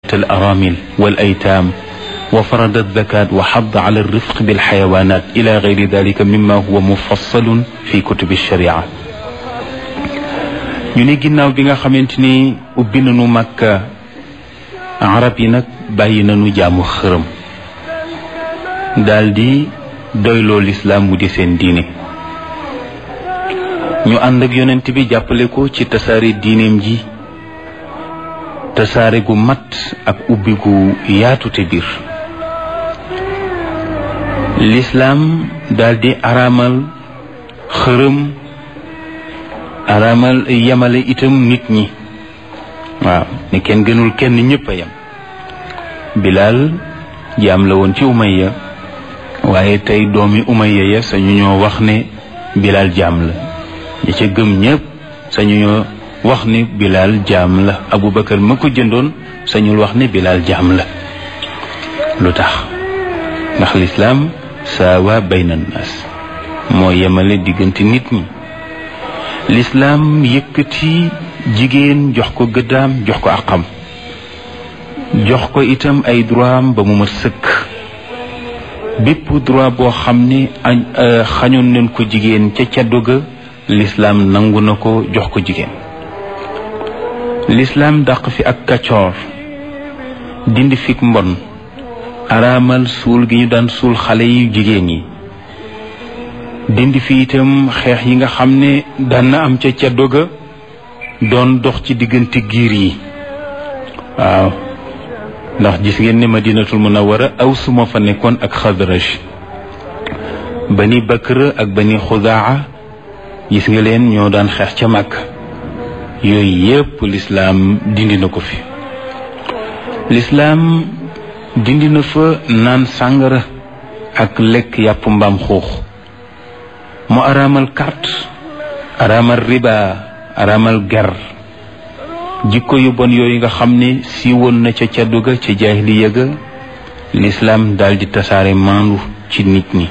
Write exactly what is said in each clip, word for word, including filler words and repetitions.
الأرامل والأيتام وفرض الزكاة وحض على الرفق بالحيوانات إلى غير ذلك مما هو مفصل في كتب الشريعة. ñu ne ginnaaw bi nga xamante ni ubbi nañu Makka arab yi nag bàyyi nañu jaamu xërëm daldi doyloo lislaam mu di seen diine ñu ànd ak yonent bi jàppale ko ci tasaare diineem ji tasaare gu mat ak ubbi gu yaatu te biir lislaam daldi araamal xërëm araamal yemale itam nit ñi waaw ne kenn gënul kenn ñëpp a yem Bilaal jaam la woon ci Umayya waaye tey doomi Umayya ya sañu ñoo wax ne Bilaal jaam la ñi ca gëm ñëpp sañu ñoo wax ne Bilaal jaam la Abubakar ma ko jëndoon sañul wax ne Bilaal jaam la lu tax ndax lislaam saawa bayna naas moo yemale diggante nit ñi lislaam yëkkati jigéen jox ko gëddaam jox ko àqam jox ko itam ay droit am ba mu ma sëkk bépp droit boo xam ne xañoon nañ ko jigéen ca caddu ga lislaam nangu na ko jox ko jigéen lislaam dàq fi ak kaccoor dindi fik mbon araamal suul gi ñu daan suul xale yu jigéen yi dindi fi itam xeex yi nga xam ne daan na am ca caddu ga doon dox ci diggante giir yi waaw ndax gis ngeen ne Madinatul Munawwara Aws moo fa nekkoon ak Xadraj Bani Bakr ak Bani Xudaa gis nga leen ñoo daan xeex ca Makka yooyu yépp lislaam dindi na ko fi lislaam dindi na fa naan sàngara ak lekk yàpp mbaam xuux mu araamal carte araamal riba araamal ger jikko yu bon yooyu nga xam ne siiwoon na ca caddu ga ca jaahiliya ga lislaam daldi tasaare maandu ci nit ñi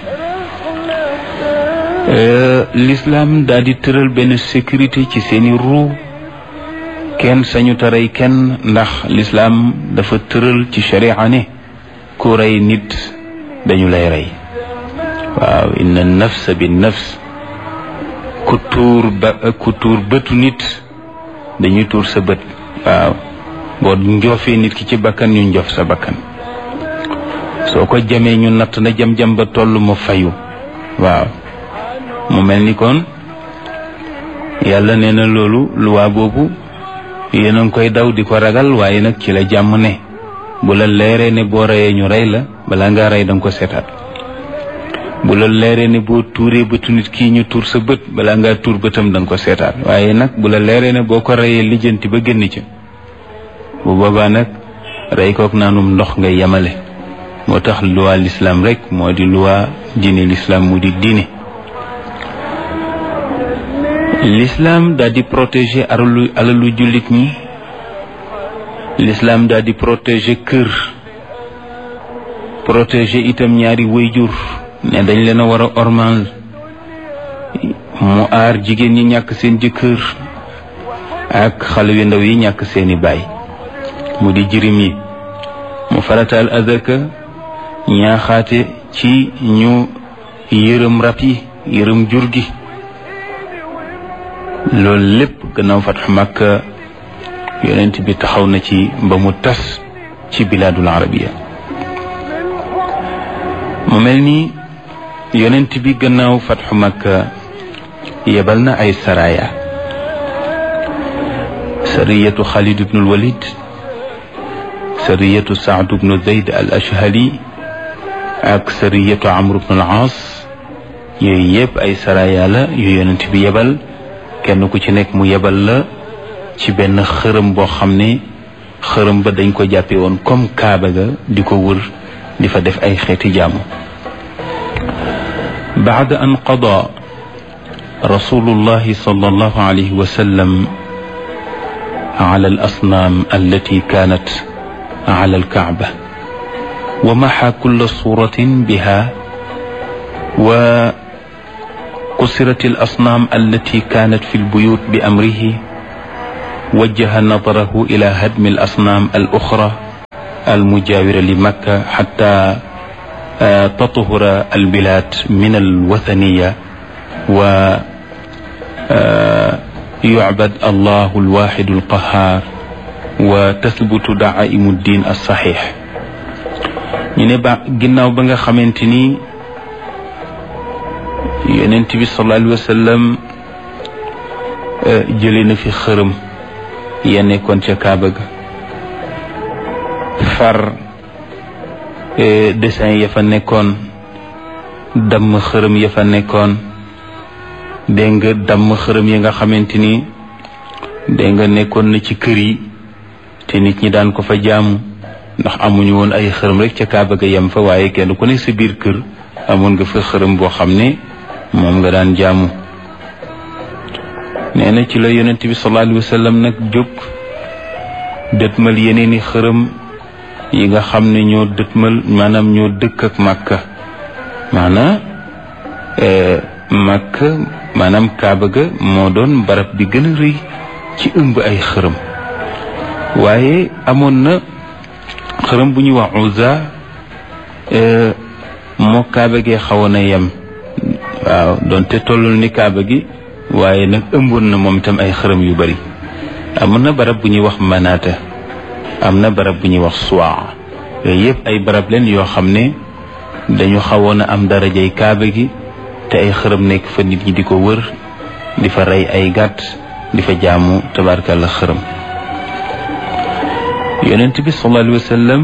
lislaam daldi tëral benn sécurité ci seeni ruu kenn sañu taray kenn ndax lislaam dafa tëral ci sharia ne ku rey nit dañu lay rey waaw inna nafsa bin nafs ku tuur ba ku tuur bëtu nit dañuy tuur sa bët waaw boo njoofee nit ki ci bakkan ñu njof sa bakkan soo ko jamee ñu natt na jam-jam ba toll ma fayu waaw mu mel ni kon yàlla nee na loolu luwaa boobu yéen a ngi koy daw di ko ragal waaye nag ci la jàmm ne bu la leeree ne boo reyee ñu rey la balaa ngaa rey danga ko seetaat bu la leeree ne boo tuuree bëtu nit kii ñu tuur sa bët balaa ngaa tuur bëtam danga ko seetaat waaye nag bu la leeree ne boo ko reyee lijjanti ba génn ci bu boobaa nag rey kook naanum ndox ngay yemale moo tax luwaa lislaam rek moo di luwaa diine lislaam mu di diine lislaam daal di protéger alalu alalu jullit ñi lislaam daal di protéger kër protéger itam ñaari wayjur ne dañ leen a war a ormal mu aar jigéen ñi ñàkk seen jëkkër ak xale yu ndaw yi ñàkk seeni baay mu di jirim yi mu farataal azaka ñaaxaate ci ñu yërëm rab yi yërëm jur gi loolu lépp gannaaw fatxu Makka yonent bi taxaw na ci ba mu tas ci bilaadul arabiya mu mel ni yonent bi gannaaw fatxu Makka yebal na ay saraya sariyatu Xaalid ibnul Walid sariyatu Saad ibnu Zayd al Ashhali ak sariyatu Amr ibnul Aas yooyu yëpp ay saraya la yu yonent bi yebal kenn ku ci nekk mu yebal la ci benn xërëm boo xam ne xërëm ba dañ ko jàppe woon comme kaaba ga di ko wër di fa def ay xeeti jaamu بعد أن قضى رسول الله صلى الله عليه وسلم على الأصنام التي كانت على الكعبة ومحى كل صورة بها وكسرت الأصنام التي كانت في البيوت بأمره وجه نظره إلى هدم الأصنام الأخرى المجاورة لمكة حتى تطهر البلاد من الوثنية ويعبد الله الواحد القهار وتثبت دعائم الدين الصحيح. ñu ne ba ginnaaw ba nga xamante ni yonent bi sallallahu alayhi wa sallam jëlee na fi xërëm ya nekkoon ca Kaaba ga, far dessin ya fa nekkoon, damm xërëm ya fa nekkoon, dégg nga damm xërëm ya nga xamante ni dégg nga nekkoon na ci kër yi te nit ñi daan ko fa jaamu, ndax amuñu woon ay xërëm rek ca Kaaba ga yem fa, waaye kenn ku nekk sa biir kër amoon nga fa xërëm boo xam ne moom nga daan jaamu. nee na ci la yonent bi sallallahu alayhi wa sallam nag jóg dëtmal yeneeni xërëm yi nga xam ne ñoo dëtmal maanaam ñoo dëkk ak Makka, maanaam Makka maanaam Kaaba ga moo doon barab bi gën a rëy ci ëmb ay xërëm, waaye amoon na xërëm bu ñuy wax Uzza moo Kaaba gi xawoon a yem, waaw doonte tollul ni Kaaba gi, waaye nag ëmboon na moom itam ay xërëm yu bari. amoon na barab bu ñuy wax Manaata, am na barab bu ñuy wax Suwaa, yooyu yëpp ay barab leen yoo xam ne dañu xawoon a am darajay Kaaba gi, te ay xërëm nekk fa, nit ñi di ko wër, di fa rey ay gàtt, di fa jaamu tabarkalla xërëm. yonent bi sallallahu alayhi wa sallam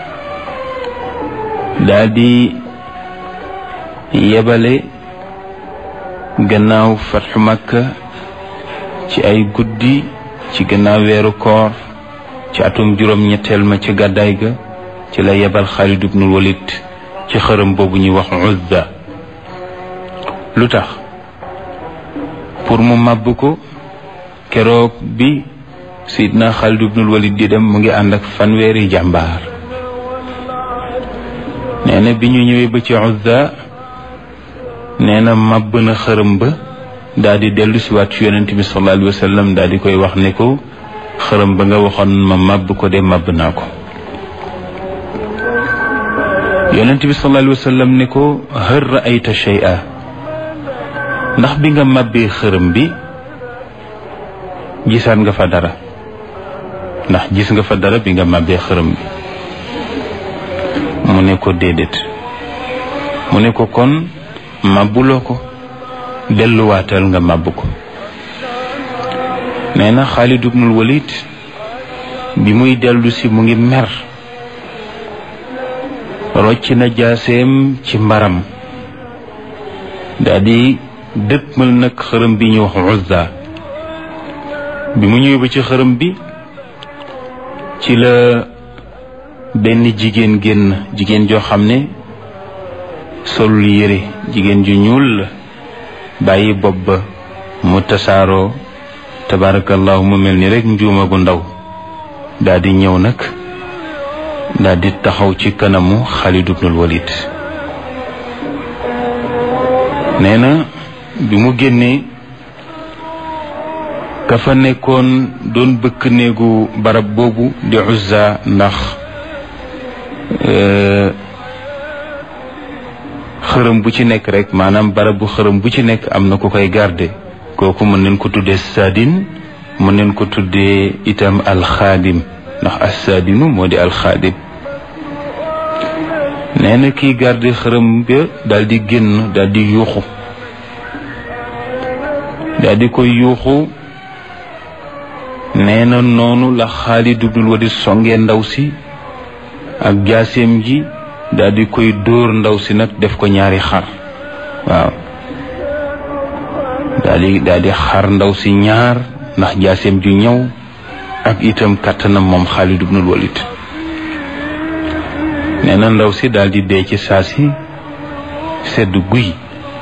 daal di yebale gannaaw fatxu Makka ci ay guddi ci gannaaw weeru koor ci atum juróom ñetteel ma ci gàddaay ga, ci la yebal Xaalid ibnul Walid ci xërëm boobu ñuy wax Uzza. lu tax? pour mu màbb ko. keroog bi Sidna Xaalid ibnul Walid di dem mu ngi ànd ak fanweeri jàmbaar. nee na bi ñu ñëwee ba ci Uzza, nee na màbb na xërëm ba, daal di dellu si waat ci yonent bi sallallahu alayhi wa sallam, daal di koy wax ne ko xërëm ba nga waxoon ma màbb ko de màbb naa ko. yonent bi sallallahu alayhi wa sallam ne ko hal ra'ayta shay'a, ndax bi nga màbbee xërëm bi gisaat nga fa dara, ndax gis nga fa dara bi nga màbbee xërëm bi? mu ne ko déedéet. mu ne ko kon màbbuloo ko, delluwaatal nga màbb ko. nee na Xaalid ibnul Walid bi muy dellu si mu ngi mer, rocc na jaaseem ci mbaram, daal di dëtmal nag xërëm bi ñu wax Uzza. bi mu ñëwee ba ci xërëm bi, ci la benn jigéen génn, jigéen joo xam ne solul yére, jigéen ju ñuul la, bàyyi bopp ba mu tasaaroo tabarakallahu, mu mel ni rek njuuma gu ndaw, daal di ñëw nag daal di taxaw ci kanamu Xaalid ibnul Walid. nee na bi mu génnee, ka fa nekkoon doon bëkk néegu barab boobu di Uzza, ndax xërëm bu ci nekk rek, maanaam barab bu xërëm bu ci nekk am na ku koy garde. kooku mën nañ ko tuddee saadin, mën nañ ko tuddee itam alxaadim, ndax assaadinu moo di alxaadim. nee na kii garde xërëm ba daal di génn, daal di yuuxu, daal di koy yuuxu. nee na noonu la Xaalid ibnul Walid songee ndaw si ak jaaseem ji, daal di koy dóor ndaw si nag def ko ñaari xar. waaw daal di daal di xar ndaw si ñaar, ndax jaaseem ju ñëw ak itam kàttanam moom Xaalid ibnul Walid. nee na ndaw si daal di dee ci saa si sedd guy.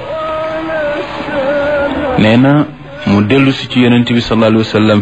nee na mu dellu si ci yonent bi sallallahu alayhi wa sallam.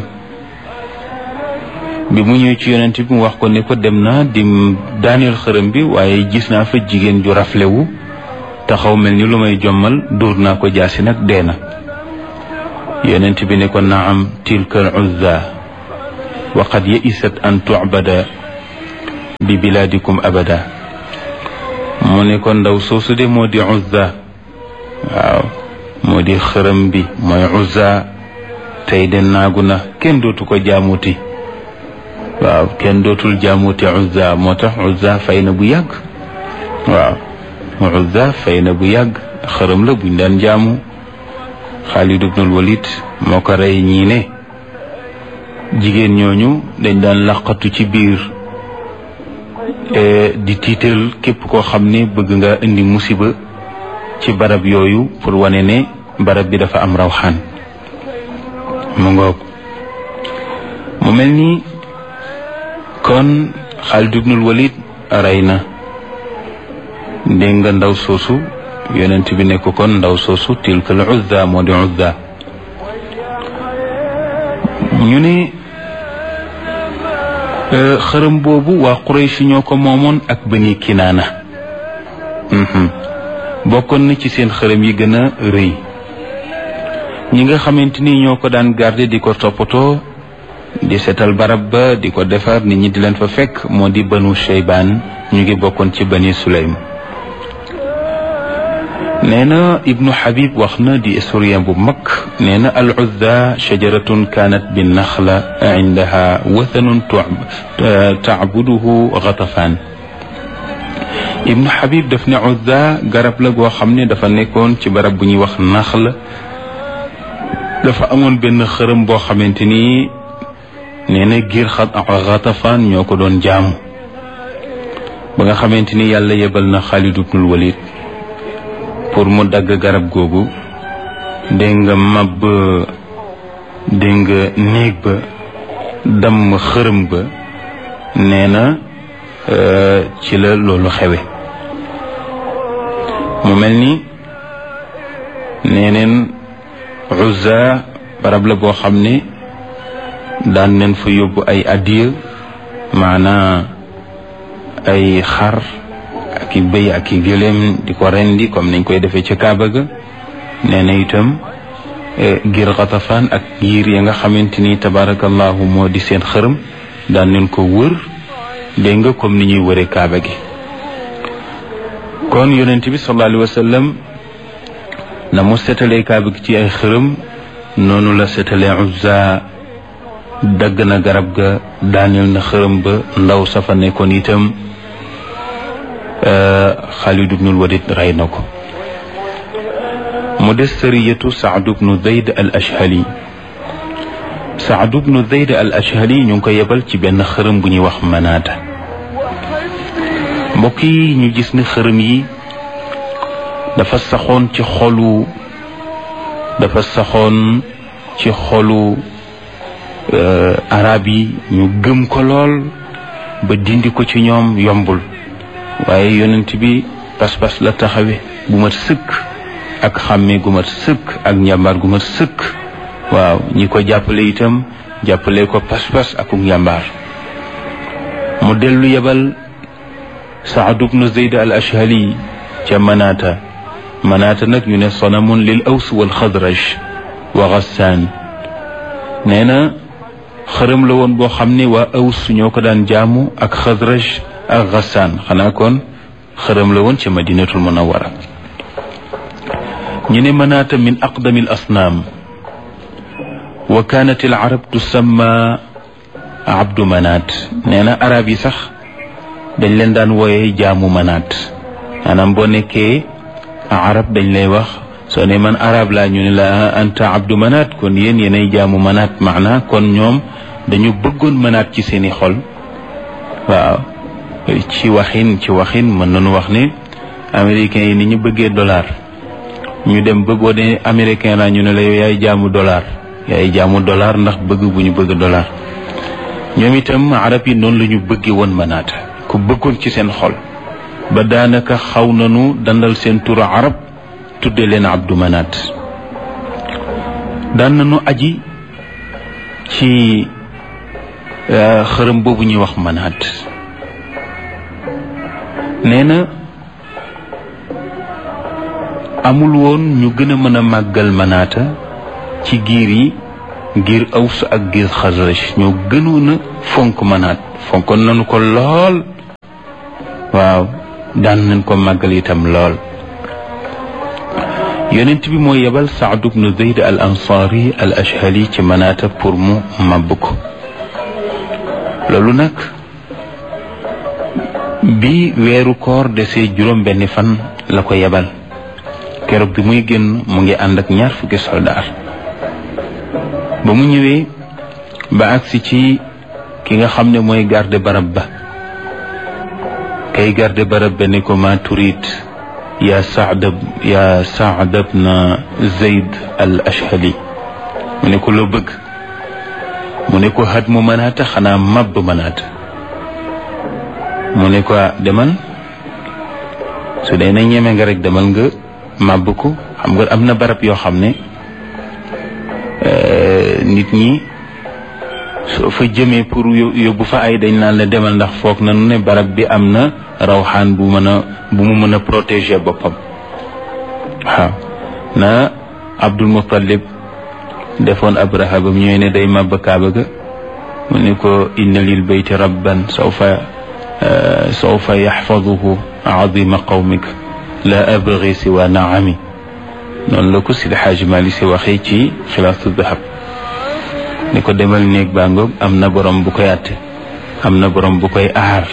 bi mu ñëw ci yonent bi mu wax ko ne ko dem naa di daaneel xërëm bi, waaye gis naa fa jigéen ju raflewu taxaw mel ni lu may jommal, dóor naa ko jaasi nag dee na. yonent bi ne ko naam tilka al Uzza wa qad ya'isat an tu'bada bi bilaadikum abada mu ne ko ndaw soosu de moo di Uzza waaw moo di xërëm bi mooy Uzza tey de naagu na kenn dootu ko jaamuti waaw kenn dootul jaamuti Uzza moo tax Uzza fay na bu yàgg waaw Uzza fay na bu yàgg xërëm la buñ daan jaamu Xaalid ibnul Walid moo ko rey ñii ne jigéen ñooñu dañ daan laqatu ci biir di tiital képp koo xam ne bëgg nga indi musiba ci barab yooyu pour wane ne barab bi dafa am rawxaan mu ngoog mu mel ni kon Xaalid ibnul Walid rey na dégg nga ndaw soosu yonent bi ne ko kon ndaw soosu tilkal Uzza moo di Uzza ñu ne xërëm boobu waa Quraysh ñoo ko moomoon ak Bani Kinaana bokkoon na ci seen xërëm yi gën a rëy ñi nga xamante ni ñoo ko daan garder di ko toppatoo di seetal barab ba di ko defar nit ñi di leen fa fekk moo di Banu Shaybaan ñu ngi bokkoon ci Bani Sulaym nee na Ibnu Habib wax na di historien bu mag nee na al Uzza shajaratun kaanat bi naxla indaha wathanun taabuduhu Ghatafaan Ibnu Habib daf ne Uzza garab la goo xam ne dafa nekkoon ci barab bu ñuy wax Naxla dafa amoon benn xërëm boo xamante ni nee na giir Ghatafaan ñoo ko doon jaamu ba nga xamante ni yàlla yebal na Xaalid ibnul Walid pour mu dagg garab googu dégg nga mab dégg nga néeg ba damm xërëm ba nee na ci la loolu xewe mu mel ni nee neen Uzza barab la boo xam ne daan neen fa yóbbu ay addiya maanaa ay xar ak i bëy ak i gëléem di ko rendi comme niñ koy defee ca Kaaba ga nee na itam ngir Ghatafaan ak giir ya nga xamante ni tabarakallahu moo di seen xërëm daan nañ ko wër dégg nga comme ni ñuy wëree Kaaba gi kon yonent bi sallallahu alayhi wa sallam na mu setalee Kaaba gi ci ay xërëm noonu la setalee Uzza dagg na garab ga daaneel na xërëm ba ndaw safa nekkoon itam Xaalid ibnul Walid rey na ko mu des sariyatu Saad ibnu Zayd al Ashhali Saad ibnu Zayd al Ashhali ñu ngi ko yebal ci benn xërëm bu ñuy wax Manaata mbokk yi ñu gis ne xërëm yi dafa saxoon ci xolu dafa saxoon ci xolu arab yi ñu gëm ko lool ba dindi ko ci ñoom yombul waaye yonent bi pas-pas la taxawe bu mat sëkk ak xàmmee gu mat sëkk ak njàmbaar gu mat sëkk waaw ñi ko jàppale itam jàppale ko pas-pas ak njàmbaar mu dellu yebal Saad ibnu Zayd al Ashhali ca Manaata Manaata nag ñu ne sanamun lil Aws wal Xadraj wa Gassaan nee na xërëm la woon boo xam ne waa Aws ñoo ko daan jaamu ak Xadraj ak Gassaan xanaa kon xërëm la woon ca Madinatul Munawwara ñu ne Manaata min aqdami al asnaam wa kaanat al arab tusamma abdu Manaat nee na arab yi sax dañ leen daan wooye jaamu Manaat maanaam boo nekkee arab dañ lay wax soo ne man arab laa ñu ne la anta abdu Manaat kon yéen yéenay jaamu Manaat maana kon ñoom dañu bëggoon Manaat ci seeni xol waaw ci waxin ci waxin mën nañu wax ne américains yi ni ñu bëggee dollar ñu dem bëggoo ne américain la ñu ne la yow yaay jaamu dollar yaay jaamu dollar ndax bëgg bu ñu bëgg dollar ñoom itam arab yi noonu la ñu bëggee woon Manaat ku bëggoon ci seen xol ba daanaka xaw nañu dandal seen turu arab tudde leen abdu Manaat daan nañu aji ci xërëm boobu ñuy wax Manaat nee na amul woon ñu gën a mën a màggal Manaata ci giir yi giir Aws ak giir Xasraj ñoo gënoon a fonk Manaat fonkoon nañu ko lool waaw daan nañ ko màggal itam lool. yonent bi moo yebal Saad ibnu Zayd al Ansari al Ashhali ci Manaata pour mu màbb ko. loolu nag bi weeru koor desee juróom benni fan la ko yebal. keroog bi muy génn mu ngi ànd ak ñaar fukki soldaar. ba mu ñëwee ba agsi ci ki nga xam ne mooy garde barab ba. kay garde barab ba ni ko ma turid yaa Saad yaa Saad ibn Zayd al Ashhali. mu ne ko loo bëgg. mu ne ko xat mu Manaata xanaa màbb Manaata. mu ne ko demal su dee na ñeme nga rek demal nga màbb ko. xam nga am na barab yoo xam ne nit ñi soo fa jëmee pour yóbbu fa ay dañ naan la demal ndax foog na nu ne barab bi am na rawxaan bu mën a bu mu mën a protéger boppam. waaw na Abdul Muttalib defoon Abraha ba mu ñëwee ne day màbb Kaaba ga mu ne ko inna lil bayti rabban sawfa sawfa yaxfaduhu azima qawmika la abgi siwa naami. noonu la ko Sidi Xaaji Maalik Si waxee ci Xilaasu Dahab ni ko demal néeg baa ngoog am na borom bu koy àtte am na borom bu koy aar.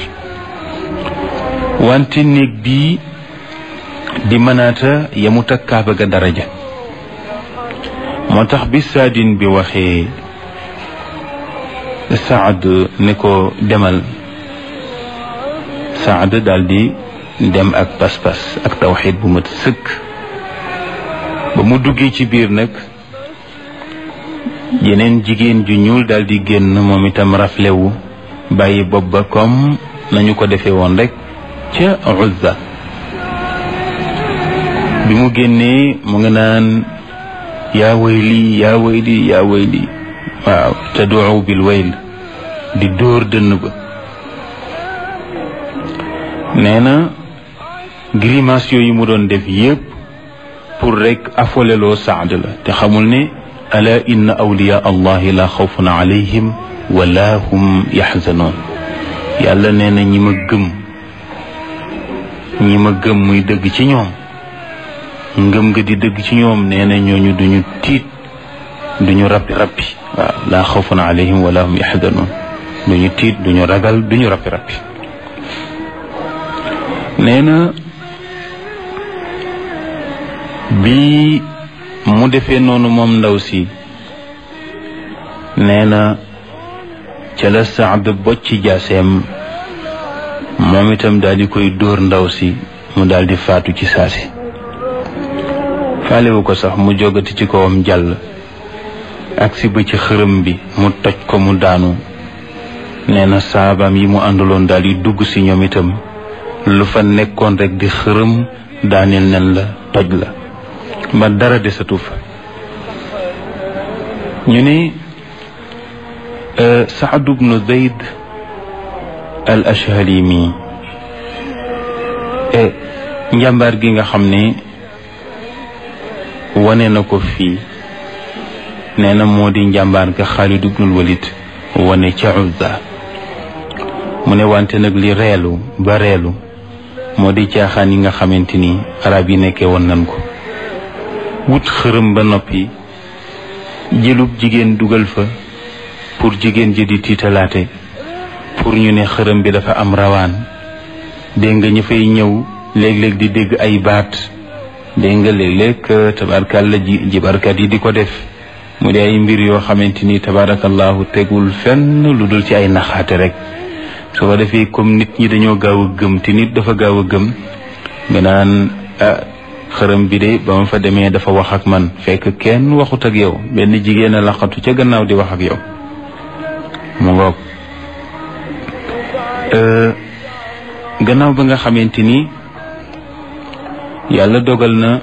wante néeg bii di Manaata yemut ak Kaaba ga daraja. moo tax bi Saadin bi waxee Saad ne ko demal, Saad daal di dem ak pas-pas ak tawxiid bu mat sëkk. ba mu duggee ci biir nag yeneen jigéen ju ñuul daal di génn moom itam raflewu bàyyi bopp ba comme nañu ko defee woon rek ca Uzza. bi mu génnee mu nga naan yaa wayli yaa wayli yaa wayli waaw tad'u bil wayl di dóor dënn ba. nee na grimace yooyu mu doon def yépp pour rek afoleloo Saad la te xamul ne ala inna awliya allahi la xawfun alayhim wala hum yaxzanoon. yàlla nee na ñi ma gëm ñi ma gëm muy dëgg ci ñoom ngëm nga di dëgg ci ñoom nee na ñooñu duñu tiit duñu rappi rappi waaw la xawfun alayhim wala hum yaxzanoon duñu tiit duñu ragal duñu rappi rappi. nee na bi mu defee noonu moom ndaw si nee na ca la Saad bocci jaaseem moom itam daal di koy dóor ndaw si mu daal di faatu ci saasi. faalewu ko sax mu jógati ci kawam jàll agsi ba ci xërëm bi mu toj ko mu daanu. nee na saabaam yi mu àndaloon daal di dugg si ñoom itam lu fa nekkoon rek di xërëm daaneel nen la toj la ba dara desatu fa. ñu ne Saad ibnu Zayd al Ashhali mi njàmbaar gi nga xam ne wane na ko fii nee na moo di njàmbaar ga Xaalid ibnul Walid wane ca Uzza. mu ne wante nag li reelu ba reelu moo di caaxaan yi nga xamante ni arab yi nekkee woon nañ ko. wut xërëm ba noppi jëlub jigéen dugal fa pour jigéen ji di tiitalaate pour ñu ne xërëm bi dafa am rawaan. dégg nga ñu fay ñëw léeg-léeg di dégg ay baat dégg nga léeg-léeg tabaarkalla ji jibarkat yi di ko def mu di ay mbir yoo xamante ni tabaarakallahu tegul fenn lu dul ci ay naxaate rek. su ko defee comme nit ñi dañoo gaaw a gëm te nit dafa gaaw a gëm nga naan ah xërëm bi de ba ma fa demee dafa wax ak man fekk kenn waxut ak yow benn jigéen a laqatu ca gannaaw di wax ak yow. mu ngoog gannaaw ba nga xamante ni yàlla dogal na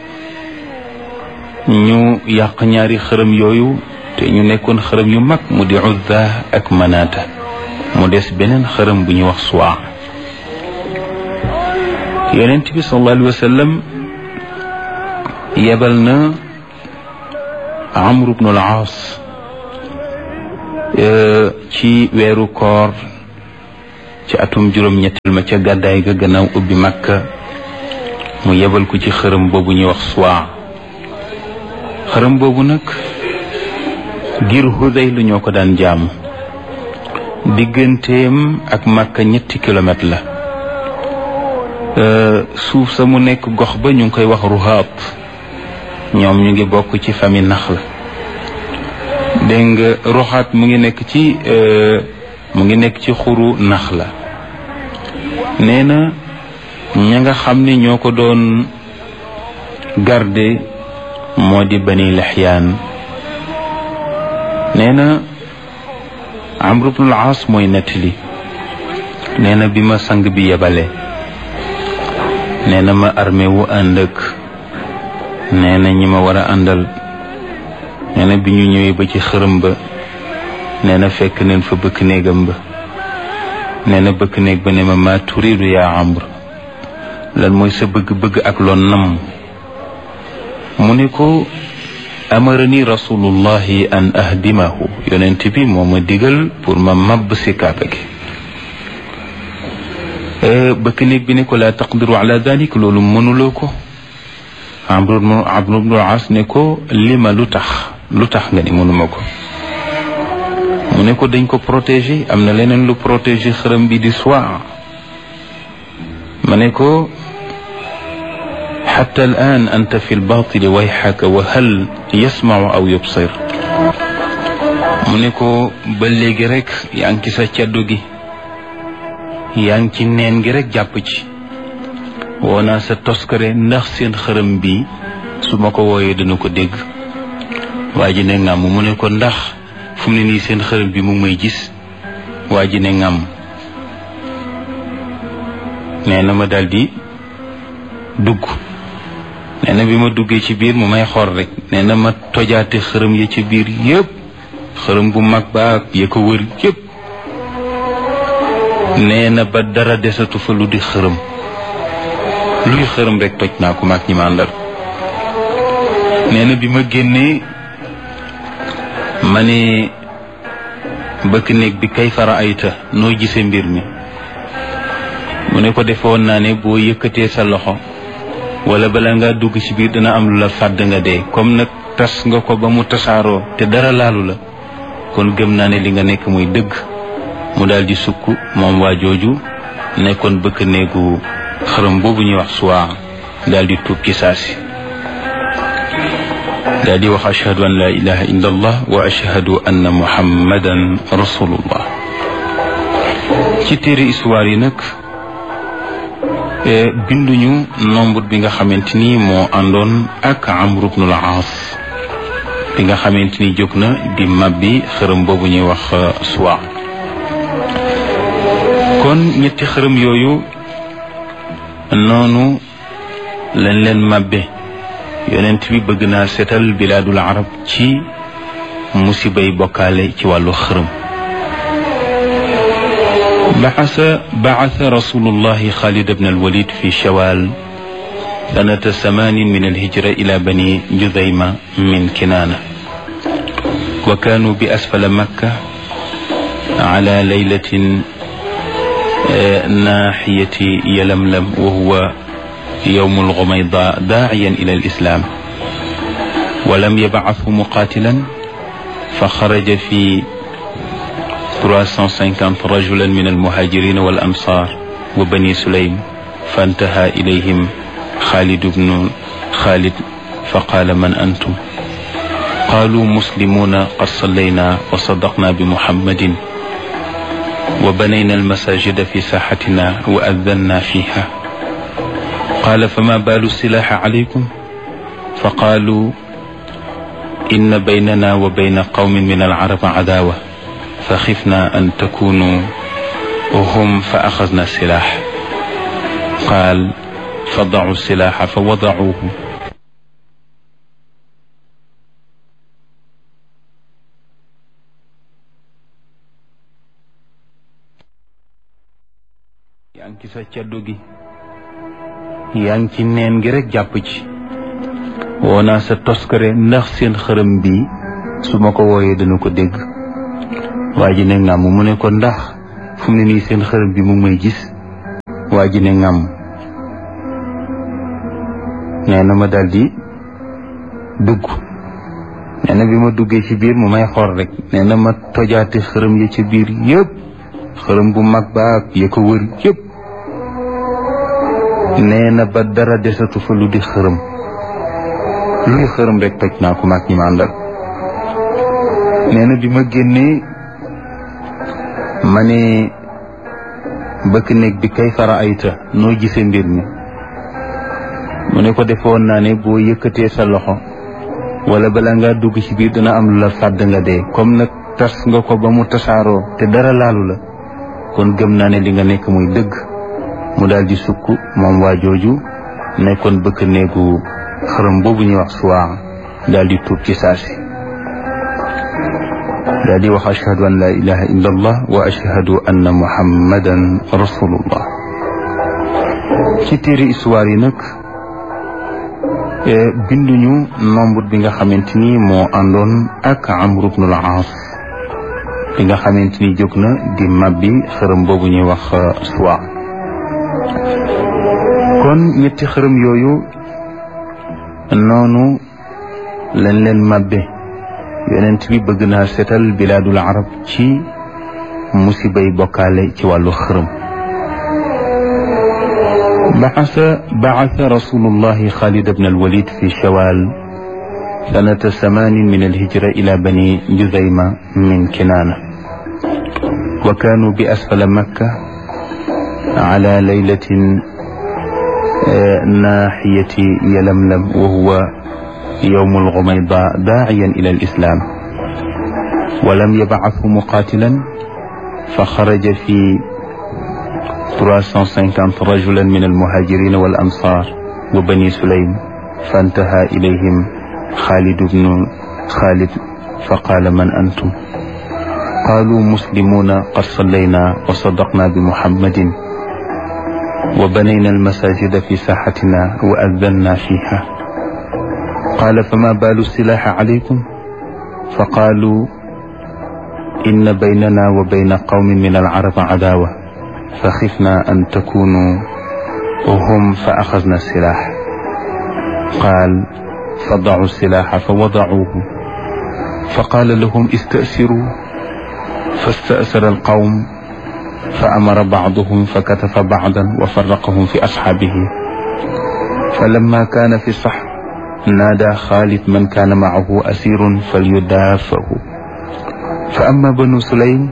ñu yàq ñaari xërëm yooyu te ñu nekkoon xërëm yu mag mu di Uzza ak Manaata. mu des beneen xërëm bu ñuy wax Suwaa. yonent bi sallallahu alayhi wa sallam yebal na Amr ibn al-Aas ci weeru koor ci atum juróom-ñetteel ma ca gàddaay ga gannaaw ubbi Makka mu yebal ko ci xërëm boobu ñuy wax Suwaa xërëm boobu nag ngir Hudayl ñoo ko daan jaamu digganteem ak Makka ñetti kilomètre la suuf sa mu nekk gox ba ñu ngi koy wax Ruhaat ñoom ñu ngi bokk ci famille Naxla dégg nga Ruhaat mu ngi nekk ci mu ngi nekk ci xuru Naxla nee na ña nga xam ne ñoo ko doon garde moo di Bani Lixyaan nee na Amr ibn al-Aas mooy nettali nee na bi ma sang bi yebale nee na ma armé wu ànd ak nee na ñi ma war a àndal nee na bi ñu ñëwee ba ci xërëm ba nee na fekk neen fa bëkk néegam ba nee na bëkk néeg ba ne ma maa turiidu yaa Amr lan mooy sa bëgg-bëgg ak loon nam mu ne ko amarani rasulullahi an ahdimahu yonent bi moo ma digal pour ma mabb si kaaba gi bëkk néeg bi ne ko laa taqdiru ala dalik loolu mënuloo ko Amr ibn al-As ne ko lima lu tax lu tax nga ni mënuma ko mu ne ko dañ ko protéger am na leneen lu protéger xërëm bi di Suwaa ma ne ko xatta al-aan anta fi al-baatili wayxaka wa hal yasmacu aw yubsir mu ne ko ba léegi rek yaa ngi ci sa caddu gi yaa ngi ci neen gi rek jàpp ci woo naa sa toskare ndax seen xërëm bi su ma ko wooyee dana ko dégg waa ji ne ngam mu ne ko ndax fu mu ne nii seen xërëm bi mu may gis waa ji ne ngam nee na ma daldi dugg nee na bi ma duggee ci biir mu may xor rek nee na ma tojaate xërëm ya ci biir yépp xërëm bu mag ba ak ya ko wër yépp nee na ba dara desatu fa lu di xërëm luy xërëm rek toj naa ko maag ñi ma àndal nee na bi ma génnee ma ne bëkk néeg bi kay fara ayta noo gisee mbir mi mu ne ko defoon naa ne boo yëkkatee sa loxo wala bala nga dugg ci biir dina am lu la fàdd nga dee comme nag tas nga ko ba mu tasaaroo te dara laalu la kon gëm naa ne li nga nekk muy dëgg mu daal di sukk moom waa jooju nekkoon bëkk néegu xërëm boobu ñuy wax Suwaa daal di tuub ci saasi daal di wax ashhadu an la ilaha illa allah wa ashhadu anna muhammadan rasulullah ci téere histoire yi nag binduñu nombre bi nga xamante ni moo àndoon ak Amr ibn al-Aas bi nga xamante ni jóg na di mabbi xërëm boobu ñuy wax Suwaa kon ñetti xërëm yooyu noonu lañ leen mabbe yonent bi bëgg naa seetal bilaadul arab ci musibay bokkaale ci wàllu xërëm baxasa baxasa rasulullahi xaalid bn alwalid fi shawal sanata samanin min alhijra ila bani judayma min kinaana wa kaanu bi asfala makka ala laylatin naaxiyati yalamlam wa huwa يوم الغميضاء داعيا إلى الإسلام ولم يبعثه مقاتلا فخرج في ثلاث مئة وخمسين رجلا من المهاجرين والأنصار وبني سليم فانتهى إليهم خالد بن خالد فقال من أنتم قالوا مسلمون قد صلينا وصدقنا بمحمد وبنينا المساجد في ساحتنا وأذنا فيها قال فما بال السلاح عليكم فقالوا إن بيننا وبين قوم من العرب عداوة فخفنا أن تكونوا هم فأخذنا السلاح قال فضعوا السلاح فوضعوه yaa ngi sa caddu gi yaa ngi ci neen gi rek jàpp ci woo naa sa toskare ndax seen xërëm bi su ma ko wooyee dana ko dégg waa ji ne ngàmm mu ne ko ndax fu mu ne nii seen xërëm bi mu may gis. waa ji ne ngam nee na ma daldi dugg nee na bi ma duggee ci biir mu may xool rek nee na ma tojaate xërëm ya ci biir yëpp xërëm bu mag baak ya ko wër yëpp nee na ba dara desatu fa lu di xërëm luy xërëm rek toj naa ko maag ñi ma àndal nee na bi ma génnee ma ne bëkk néeg bi kay fara ayta noo gisee mbir mi mu ne ko defoon naa ne boo yëkkatee sa loxo wala bala ngaa dugg ci biir dina am lu la fàdd nga dee comme nag tas nga ko ba mu tasaaroo te dara laalu la kon gëm naa ne li nga nekk muy dëgg mu daal di sukk moom waa jooju nekkoon bëkk néegu xërëm boobu ñuy wax suwaa daal di tuub ci saasi daal di wax ashhadu an la ilaha illa allah wa ashhadu anna muhammadan rasulullah. ci téere histoire yi nag binduñu nombre bi nga xamante ni moo àndoon ak Amr ibn al-Aas bi nga xamante ni jóg na di mabbi xërëm boobu ñuy wax suwa. kon ñetti xërëm yooyu noonu lañ leen mabbe yonent bi bëgg naa seetal bilaadul arab ci musibay bokkaale ci wàllu xërëm. بعث بعث رسول الله خالد بن الوليد في شوال سنة ثمان من الهجرة إلى بني جذيمة من كنانة وكانوا بأسفل مكة على ليلة ناحية يلملم وهو يوم الغميضاء داعيا إلى الإسلام ولم يبعثه مقاتلا فخرج في trois cent cinquante رجلا من المهاجرين والأنصار وبني سليم فانتهى إليهم خالد بن خالد فقال من أنتم قالوا مسلمون قد صلينا وصدقنا بمحمد وبنينا المساجد في ساحتنا وأذنا فيها قال فما بال السلاح عليكم فقالوا إن بيننا وبين قوم من العرب عداوة فخفنا أن تكونوا هم فأخذنا السلاح قال فضعوا السلاح فوضعوه فقال لهم استأسروا فاستأسر القوم فأمر بعضهم فكتف بعضا وفرقهم في أصحابه فلما كان في الصحن نادى خالد من كان معه أسير فليدافعه فأما بنو سليم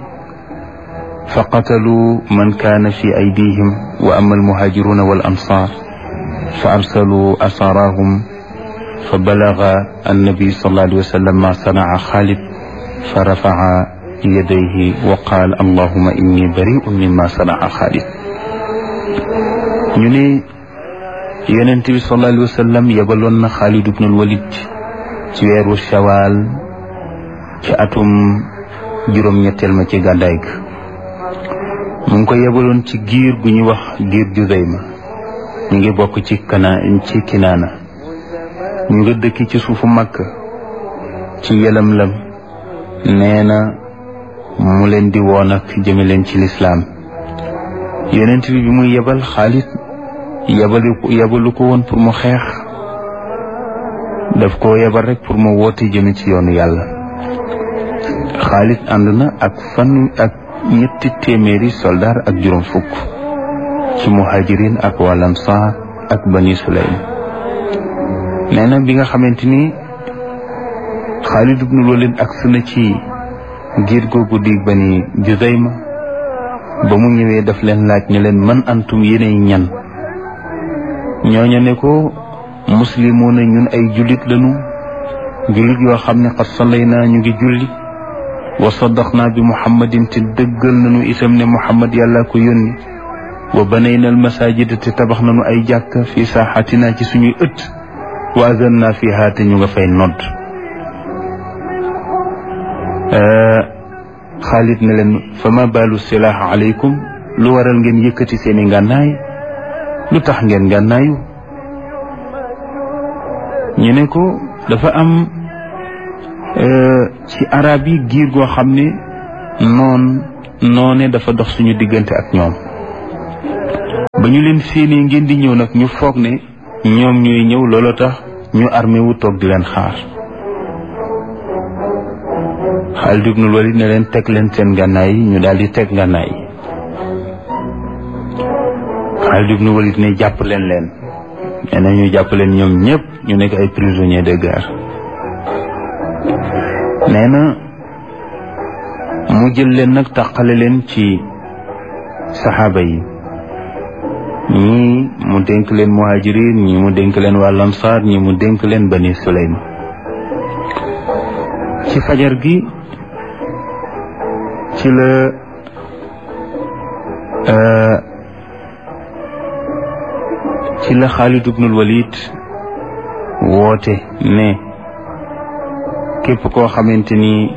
فقتلوا من كان في أيديهم وأما المهاجرون والأنصار فأرسلوا أساراهم فبلغ النبي صلى الله عليه وسلم ما صنع خالد فرفع يديه وقال اللهم إني بريء مما صنع خالد. ñu ne Yonent bi sallallahu alayhi wa sallam yebaloon na Xaalid ibn al-Walid ci weeru Shawaal ci atum juróom-ñetteel ma ci gàddaay ga mu ngi ko yebaloon ci giir gu ñuy wax giir Juzayma ñu ngi bokk ci kana ci Kinaana ñu nga dëkki ci suufu Makka ci Yalamlam nee na mu leen di woon ak jëme leen ci lislaam. Yonent bi bi muy yebal Xaalid yebalu yebalu ko woon pour mu xeex daf koo yebal rek pour mu woote jëme ci yoonu yàlla. Xaalid ànd na ak fan ak ñetti téeméeri soldaar ak juróom fukk ci muhajirin ak wal ansaar ak bani Sulaym. nee na bi nga xamante ni Xaalid ibn Walid agsi na ci giir googu di bani Juzayma ba mu ñëwee daf leen laaj ne leen man antum yéenay ñan. ñooñu ne ko muslimoona ñun ay jullit lañu jullit yoo xam ne qad sallayna ñu ngi julli wa saddaqna bi muhammadin te dëggal nañu itam ne muhammad yàlla ko yónni wa banayna al masajida te tabax nañu ay jàkka fi saaxatina ci suñuy ëtt wa azanna fiha te ñu nga fay nodd. Xaalid ne leen fa ma baalu silaah aleykum lu waral ngeen yëkkati seeni ngànnaay lu tax ngeen ngànnaayu. ñu ne ko dafa am ci arab yi giir goo xam ne noon noone dafa dox suñu diggante ak ñoom ba ñu leen séenee ngeen di ñëw nag ñu foog ne ñoom ñuy ñëw loolu tax ñu armé wu toog di leen xaar Xaalid ibnul Walid ne leen teg leen seen ngànnaay yi ñu daal di teg ngànnaay yi Xaalid ibnul Walid ne jàpp leen leen nee na ñu jàpp leen ñoom ñëpp ñu nekk ay prisonniers de guerre nee na mu jël leen nag tàqale leen ci saxaaba yi ñii mu dénk leen muhajirin ñii mu dénk leen waa lansaar ñii mu dénk leen bani sulaym ci fajar gi ci la ci la Xaalid ibnul Walid woote ne képp koo xamante ni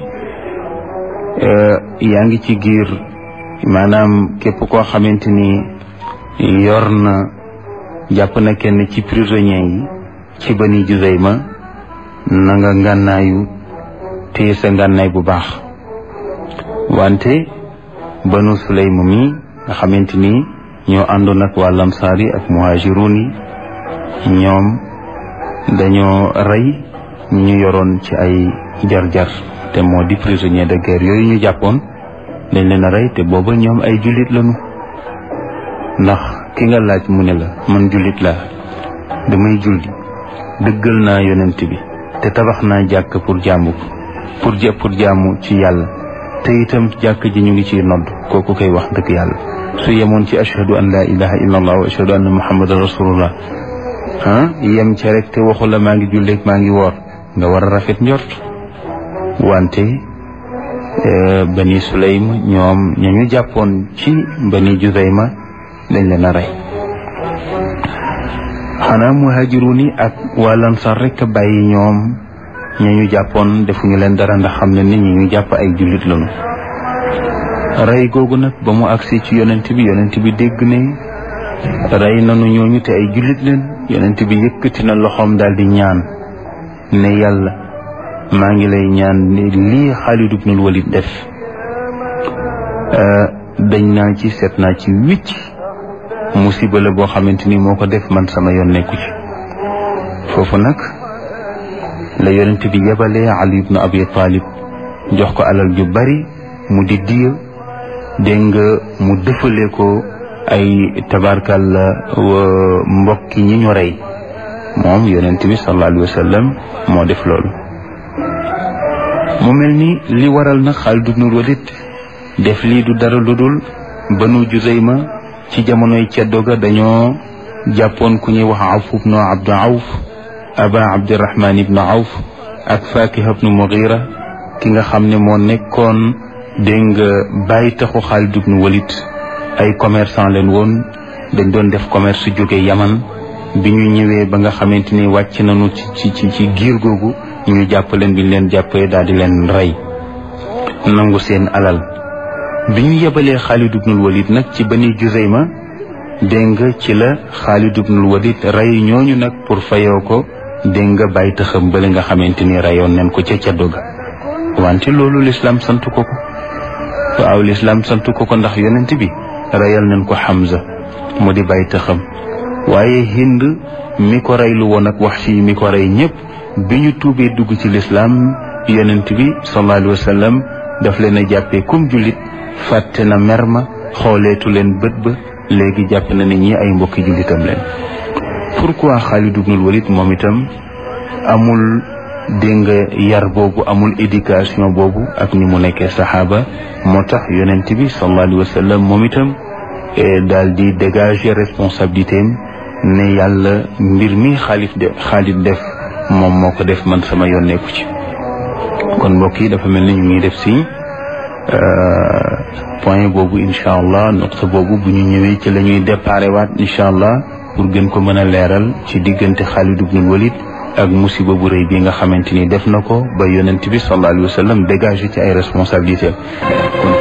yaa ngi ci giir maanaam képp koo xamante ni yor na jàpp na kenn ci prisonniers yi ci Bani Juzayma na nga ngànnaayu téye sa ngànnaay bu baax wante Banu Sulaym mi nga xamante ni ñoo àndoon ak waa Lamsaar yi ak muhaajiruun yi ñoom dañoo rey ñu yoroon ci ay jar-jar te moo di prisonnier de guerre yooyu ñu jàppoon dañ leen a rey te booba ñoom ay jullit lañu ndax ki nga laaj mu ne la man jullit laa damay julli dëggal naa yonent bi te tabax naa jàkk pour jaamu pour jë pour jaamu ci yàlla te itam jàkk ji ñu ngi ciy nodd kooku koy wax dëgg yàlla su yemoon ci ashhadu an laa ilaha illa allah wa ashhadu anna muhammadan rasulullah ah yem ca rek te waxu la maa ngi julleeg maa ngi woor nga war a rafet njort wante Bani Sulaym ñoom ña ñu jàppoon ci Bani Juzayma dañ leen a rey xanaa muhaajiruun yi ak waa Ansaar rek a bàyyi ñoom ña ñu jàppoon defuñu leen dara ndax xam ne ni ñi ñu jàpp ay jullit lañu rey googu nag ba mu agsi ci yonent bi yonent bi dégg ne rey nanu ñooñu te ay jullit leen yonent bi yëkkati na loxoom daal di ñaan ne yàlla maa ngi lay ñaan ne lii Xaalid ibnul Walid def dañ naa ci seet naa ci wicc musiba la boo xamante ni moo ko def man sama yoon nekku ci foofu nag la yonent bi yebalee Ali ibnu Abi Talib jox ko alal ju bari mu di diya dégg nga mu dëfale ko ay tabarkal mbokki ñi ñu rey moom yonent bi sallallahu alayhi wa sallam moo def loolu mu mel ni li waral nag Xaalid ibnul Walid def lii du dara lu dul Banu Juzayma ci jamonoy ceddo ga dañoo jàppoon ku ñuy wax Awf ibnu Abd Awf Aba Abdirahman ibnu Awf ak Fakiha ibnu Mughira ki nga xam ne moo nekkoon dégg nga bàyyi taxu Xaalid ibnul Walid ay commerçant leen woon dañ doon def commerce jóge Yaman bi ñu ñëwee ba nga xamante ni wàcc nañu ci ci ci giir googu ñu jàpp leen bi ñu leen jàppee daal di leen rey nangu seen alal bi ñu yebalee Xaalid ibnul Walid nag ci Bani Juzayma dégg nga ci la Xaalid ibnul Walid rey ñooñu nag pour fayoo ko dégg nga bàyyi taxam bële nga xamante ni reyoon nañ ko ca caddo ga wante loolu lislaam sant ko ko waaw lislaam sant ko ko ndax yonent bi reyal nañ ko Hamza mu di bàyyi taxam waaye Hind mi ko reylu woon ak Wahshi mi ko rey ñëpp bi ñu tuubee dugg ci lislaam yonent bi sallallahu alayhi wa sallam daf leen a jàppee comme jullit fàtte na mer ma xooleetu leen bët ba léegi jàpp na ne ñi ay mbokki jullitam leen pourquoi Xaalid ibnul Walid moom itam amul dégg nga yar boobu amul éducation boobu ak ni mu nekkee saxaaba moo tax yonent bi sallallahu alayhi wa sallam moom itam daal di dégager responsabilité am ne yàlla mbir mi Xaalid de Xaalid def moom moo ko def man sama yoon nekku ci kon mbokk yi dafa mel ni ñu ngi def si point boobu incha allah noqta boobu bu ñu ñëwee ci la ñuy déparé waat incha allah pour gën ko mën a leeral ci diggante Xaalid ibnul Walid ak musiba bu rëy bi nga xamante ni def na ko ba yonent bi sallallahu alayhi wa sallam dégagé ci ay responsabilités